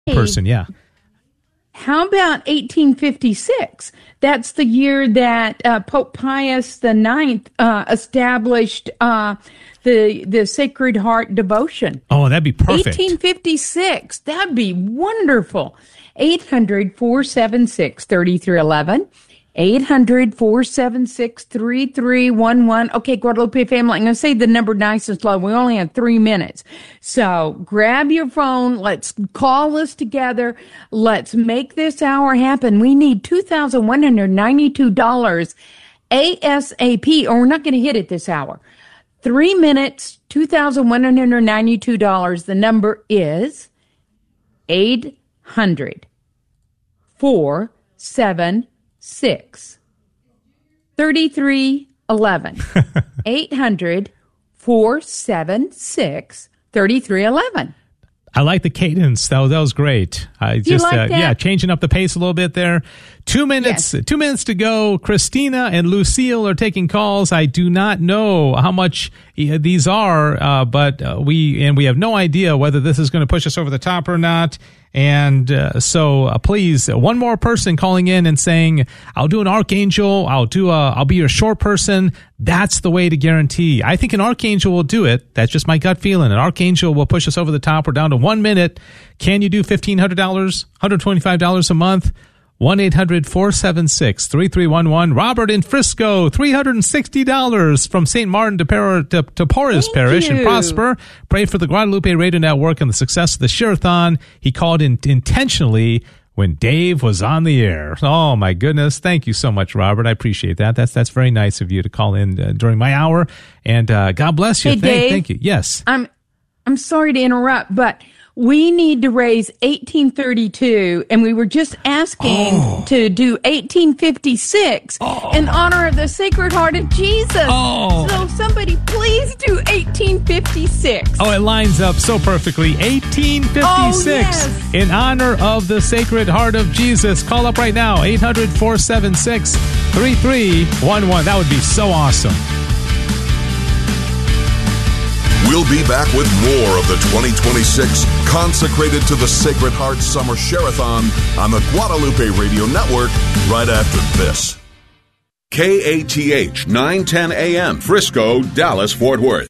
person, yeah. How about 1856? That's the year that Pope Pius IX established the Sacred Heart devotion. Oh, that'd be perfect. 1856. That'd be wonderful. 800-476-3311. 800-476-3311. Okay, Guadalupe family, I'm going to say the number nice and slow. We only have 3 minutes. So grab your phone. Let's call us together. Let's make this hour happen. We need $2,192 ASAP, or we're not going to hit it this hour. 3 minutes, $2,192. The number is 800-476-3311. 800-476-3311. I like the cadence. That was great. Changing up the pace a little bit there. 2 minutes. Yes. 2 minutes to go. Christina and Lucille are taking calls. I do not know how much these are, but we have no idea whether this is going to push us over the top or not. And so please, one more person calling in and saying, I'll do an archangel. I'll be your short person. That's the way to guarantee. I think an archangel will do it. That's just my gut feeling. An archangel will push us over the top. We're down to 1 minute. Can you do $1,500, $125 a month? 1-800-476-3311. Robert in Frisco, $360 from St. Martin to Porras Parish and Prosper. Pray for the Guadalupe Radio Network and the success of the Share-a-thon. He called in intentionally when Dave was on the air. Oh, my goodness. Thank you so much, Robert. I appreciate that. That's very nice of you to call in during my hour. And God bless you. Hey, Dave, thank you. Yes. I'm sorry to interrupt, but we need to raise 1832, and we were just asking to do 1856 in honor of the Sacred Heart of Jesus. So somebody please do 1856. Oh, it lines up so perfectly. 1856 in honor of the Sacred Heart of Jesus. Call up right now, 800-476-3311. That would be so awesome. We'll be back with more of the 2026 Consecrated to the Sacred Heart Summer Share-a-thon on the Guadalupe Radio Network right after this. KATH 910 AM, Frisco, Dallas, Fort Worth.